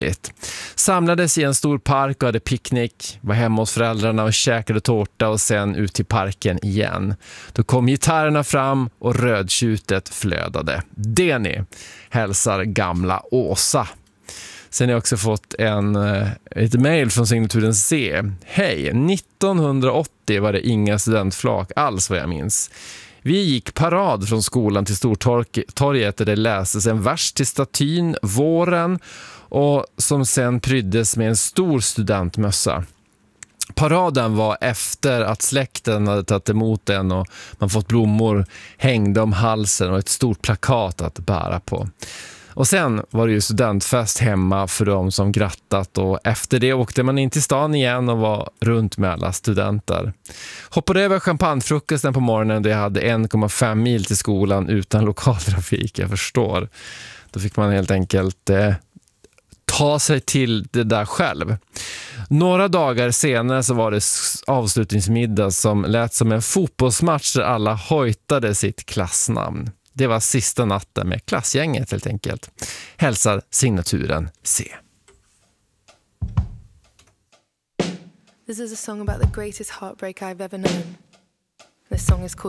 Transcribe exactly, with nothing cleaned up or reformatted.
Samlades i en stor park och hade picknick, var hemma hos föräldrarna och käkade tårta och sen ut till parken igen. Då kom gitarrerna fram och rödtjutet flödade. Det ni hälsar gamla Åsa. Sen har jag också fått en, ett mejl från signaturen C. Hej, nittonhundraåttio var det inga studentflak alls vad jag minns. Vi gick parad från skolan till Stortorget där det läses en vers till statyn Våren och som sen pryddes med en stor studentmössa. Paraden var efter att släkten hade tagit emot den och man fått blommor hängde om halsen och ett stort plakat att bära på. Och sen var det ju studentfest hemma för de som grattat och efter det åkte man in till stan igen och var runt med alla studenter. Hoppade över champagnefrukosten på morgonen då jag hade en komma fem mil till skolan utan lokaltrafik, jag förstår. Då fick man helt enkelt eh, ta sig till det där själv. Några dagar senare så var det avslutningsmiddag som lät som en fotbollsmatch där alla hojtade sitt klassnamn. Det var sista natten med klassgänget helt enkelt. Hälsar signaturen C. This is a song about the greatest heartbreak I've ever known. This song is called